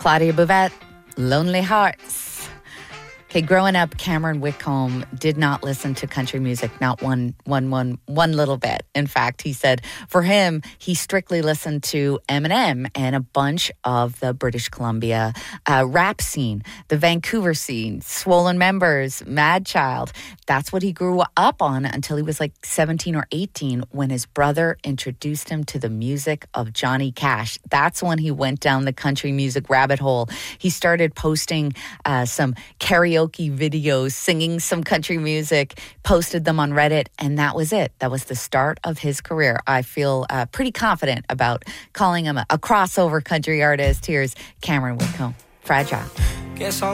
Claudia Bouvette, Lonely Hearts. Okay, growing up, Cameron Whitcomb did not listen to country music, not one little bit. In fact, he said for him, he strictly listened to Eminem and a bunch of the British Columbia rap scene, the Vancouver scene, Swollen Members, Mad Child. That's what he grew up on until he was like 17 or 18 when his brother introduced him to the music of Johnny Cash. That's when he went down the country music rabbit hole. He started posting some karaoke videos, singing some country music, posted them on Reddit, and that was it. That was the start of his career. I feel pretty confident about calling him a crossover country artist. Here's Cameron Whitcomb, Fragile.